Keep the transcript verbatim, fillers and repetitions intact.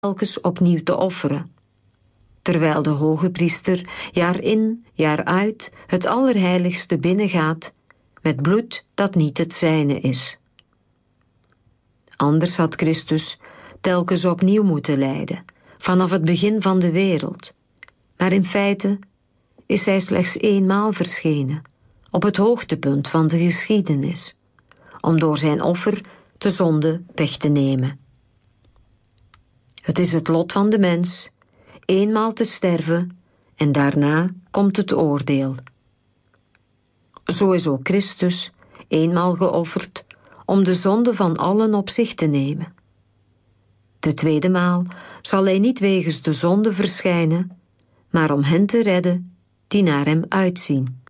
telkens opnieuw te offeren, terwijl de hoge priester jaar in, jaar uit het allerheiligste binnengaat met bloed dat niet het zijne is. Anders had Christus telkens opnieuw moeten lijden, vanaf het begin van de wereld, maar in feite is hij slechts eenmaal verschenen, op het hoogtepunt van de geschiedenis, om door zijn offer de zonde weg te nemen. Het is het lot van de mens, eenmaal te sterven en daarna komt het oordeel. Zo is ook Christus eenmaal geofferd om de zonde van allen op zich te nemen. De tweede maal zal hij niet wegens de zonde verschijnen, maar om hen te redden die naar hem uitzien.